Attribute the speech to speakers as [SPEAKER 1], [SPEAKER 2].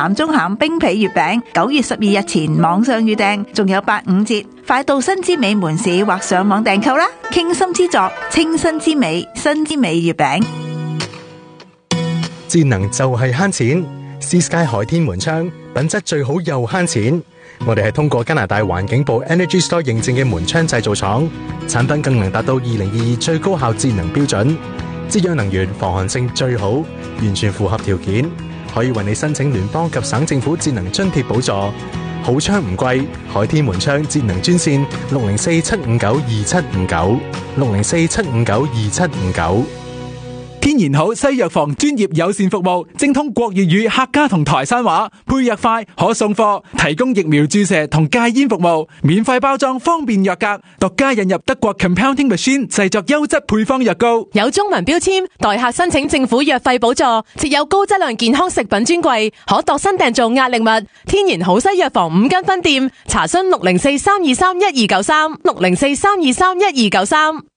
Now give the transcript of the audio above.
[SPEAKER 1] 鹹中鹹冰皮月餅，9月12日前網上預訂，仲有85折，快到新之美門市或上網訂購啦！傾心之作，清新之美，新之美月餅。
[SPEAKER 2] 節能就係慳錢 ，Sea Sky 海天門窗品質最好又慳錢。我哋係通過加拿大環境部 Energy Store 認證嘅門窗製造廠，產品更能達到2022最高效節能標準，節約能源、防寒性最好，完全符合條件，可以為你申請聯邦及省政府節能津貼補助。好窗唔貴，海天門窗節能專線604-759-2759，604-759-2759。
[SPEAKER 3] 天然好西藥房專業友善服務，精通國粵語、客家同台山話，配藥快，可送貨，提供疫苗注射同戒煙服務，免費包裝，方便藥格，獨家引入德國 Compounding Machine 製作優質配方藥膏，
[SPEAKER 4] 有中文標籤，代客申請政府藥費補助，設有高質量健康食品專櫃，可度身訂造壓力物。天然好西藥房5間分店，查詢604-323-1293，604-323-1293。